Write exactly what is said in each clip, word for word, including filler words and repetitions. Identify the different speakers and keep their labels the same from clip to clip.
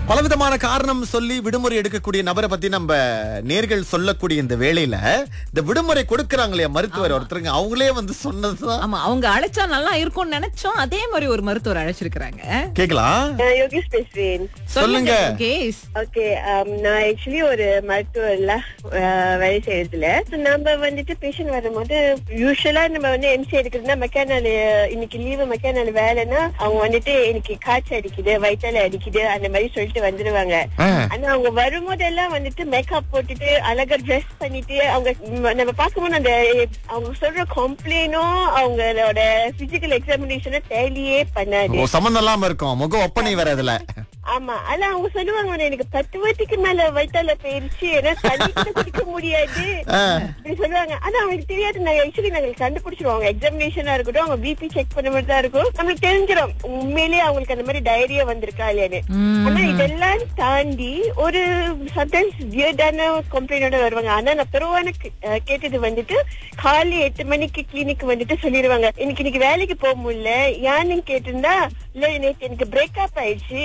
Speaker 1: பலவிதமான காரணம் சொல்லி விடுமுறை எடுக்கக்கூடிய நபரை பத்தி நம்ம நேர்கள் சொல்லக்கூடிய இந்த வேளையில இந்த விடுமுறை கொடுக்கறாங்களே மருத்துவர் ஒருத்தருங்க அவங்களே வந்து சொன்னதுதான்.
Speaker 2: ஆமா, அவங்க அழைச்சா நல்லா இருக்கும்னு நினைச்சோம். அதே மாதிரி ஒரு மருத்துவர் அழைச்சிருக்காங்க.
Speaker 1: கேக்கலாம்.
Speaker 3: யோகேஷ் பேசுறேன்.
Speaker 1: சொல்லுங்க.
Speaker 2: யோகேஷ்.
Speaker 3: ஓகே, நான் ஆக்சுவலி ஒரு மருத்துவர்ல வேலை செய்யறதுல நம்ம வந்துட்டு பேஷண்ட் வரும்போது யூஸ்வலா நம்ம வந்து எம்சி எடுக்கிறதுனா மெக்கானிக்கல் இன்னைக்கு லீவு மெக்கானிக்கல் வேலைன்னா அவங்க வந்துட்டு எனக்கு காய்ச்சல் அடிக்குது வயிற்றால அடிக்குது அந்த மாதிரி சொல்லிட்டு வந்துருவாங்க. ஆனா அவங்க வரும்போதெல்லாம் வந்துட்டு மேக்கப் போட்டுட்டு அழகா ட்ரெஸ் பண்ணிட்டு அவங்க நம்ம பார்க்கும்போது அந்த அவங்க சொல்ற கம்ப்ளைண்டும் அவங்களோட பிசிக்கல் எக்ஸாமினேஷன் டேலியே பண்ணாது.
Speaker 1: சம்பந்தம் இல்லாம இருக்கும், முக ஒப்பனை வேற அதுல.
Speaker 3: ஆமா, ஆனா அவங்க சொல்லுவாங்க எனக்கு பத்து வாட்டிக்கு மேல வயிற்றால போயிருச்சு, ஏன்னா தண்ணி கூட குடிக்க முடியாது அப்படி சொல்லுவாங்க. ஆனா அவங்களுக்கு தெரியாது. நாங்க ஆக்சுவலி நாங்க கண்டுபிடிச்சிருவோம். அவங்க எக்ஸாமினேஷனா இருக்கட்டும், அவங்க பிபி செக் பண்ண மாதிரி தான் இருக்கும், நம்மளுக்கு தெரிஞ்சிடும் உண்மையிலேயே அவங்களுக்கு அந்த மாதிரி டைரியா வந்திருக்கா இல்லையான்னு. ஆனா இதெல்லாம் தாண்டி ஒரு சம்டைம்ஸ் வியர்டான கம்ப்ளைண்டோட வருவாங்க. ஆனா நான் பெருவான கேட்டது வந்துட்டு காலை எட்டு மணிக்கு கிளினிக் வந்துட்டு சொல்லிடுவாங்க இன்னைக்கு இன்னைக்கு வேலைக்கு போக முடியல. ஏன்னு கேட்டிருந்தா இல்ல நேற்று எனக்கு பிரேக்அப் ஆயிடுச்சு,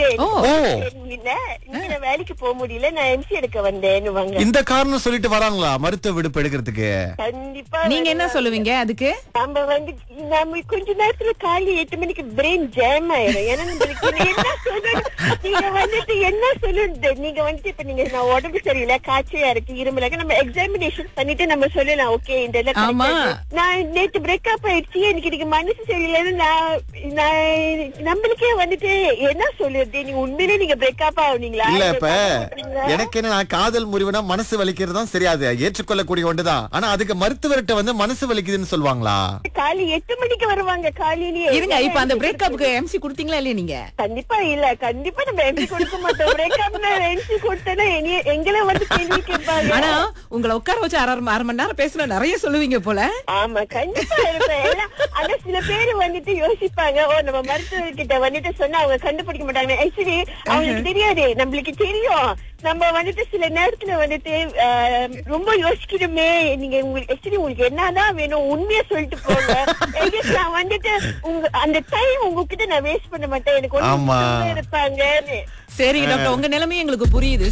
Speaker 3: வேலைக்கு போக முடியல, நான் எம்சி எடுக்க வந்தேன்னு.
Speaker 1: இந்த காரணம் சொல்லிட்டு வராங்களா மருத்துவ விடுப்பு எடுக்கிறதுக்கு?
Speaker 3: கண்டிப்பா.
Speaker 2: நீங்க என்ன சொல்லுவீங்க அதுக்கு?
Speaker 3: நம்ம வந்து நம்ம கொஞ்ச நேரத்துல காலையில எட்டு மணிக்கு பிரெயின் ஜாம் ஆயிரும். ஏன்னா நம்மளுக்கு என்ன சொல்லணும், நீங்க வந்துட்டு என்ன சொல்லுது, நீங்க வந்துட்டு இப்ப நீங்க நான் உடம்பு சரியில்லை, காய்ச்சலா இருக்கு, இருமலா இருக்கு, நம்ம எக்ஸாமினேஷன் பண்ணிட்டு நம்ம சொல்லலாம் ஓகே இந்த நான் நேற்று பிரேக்அப் ஆயிடுச்சு, எனக்கு இன்னைக்கு மனசு சரியில்லைன்னு நான் நம்மளுக்கே வந்துட்டு என்ன சொல்லுது, நீங்க உண்மையிலே நீங்க பிரேக்அப் ஆகுனீங்களா?
Speaker 1: இல்ல இப்ப எனக்கு என்ன காதல் முறிவுனா மனசு வலிக்கிறது தான் சரியாது, ஏற்றுக்கொள்ளக்கூடிய ஒன்றுதான். ஆனா அதுக்கு மருத்துவர்கிட்ட வந்து மனசு வலிக்குதுன்னு சொல்லுவாங்களா?
Speaker 3: காலை எட்டு மணிக்கு வருவாங்க காலையிலேயே.
Speaker 2: இருங்க, இப்ப அந்த பிரேக்கப்புக்கு எம்சி கொடுத்தீங்களா இல்லையா நீங்க?
Speaker 3: கண்டிப்பா இல்ல, கண்டிப்பா நம்ம எம்சி கொடுக்க மாட்டோம். பிரேக்கப்னா எம்சி கொடுத்தா எங்களை வந்து கேள்வி கேட்பாங்க.
Speaker 2: ஆனா உங்களை உட்கார வச்சு அரை அரை மணி நேரம் பேசுனா நிறைய சொல்லுவீங்க போல.
Speaker 3: ஆமா, கண்டிப்பா இருப்பேன். ஆனா சில பேர் வந்துட்டு யோசிப்பாங்க, ஓ நம்ம மருத்துவர்கிட்ட வந்துட்டு சொன்னா அவங்க கண்டுபிடிக்க மாட்டாங்க. ஆக்சுவலி அவங்களுக்கு தெரியாது, நம்மளுக்கு தெரியும். நம்ம வந்துட்டு சில நேரத்துல வந்துட்டு ரொம்ப யோசிக்கணுமே, நீங்க உங்களுக்கு ஆக்சுவலி உங்களுக்கு என்னதான் வேணும் உண்மையா சொல்லிட்டு போங்க. நான் வந்துட்டு உங்க அந்த டைம் உங்ககிட்ட நான் வேஸ்ட் பண்ண மாட்டேன், எனக்கு ஒண்ணு இருப்பாங்க.
Speaker 2: சரி டாக்டர், உங்க நிலைமையும் எங்களுக்கு புரியுது.